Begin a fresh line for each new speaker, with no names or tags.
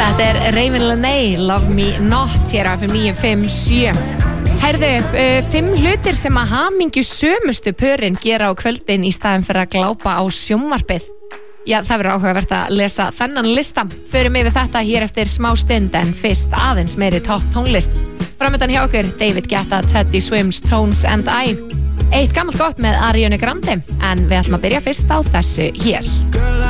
Þetta Raven Lenae, Love Me Not, hér af 957. Herðu, 5 hlutir sem að hamingju sömustu pörin gera á kvöldin í staðin fyrir að glápa á sjónvarpið. Já, það verður áhugavert að lesa þennan lista. Förum yfir þetta hér eftir smá stund, en fyrst aðeins meiri topp tónlist. Framöndan hjá okkur, David Guetta, Teddy Swims, Tones and I. Eitt gammalt gott með Ariana Grande, en við ætlum að byrja fyrst á þessu hér.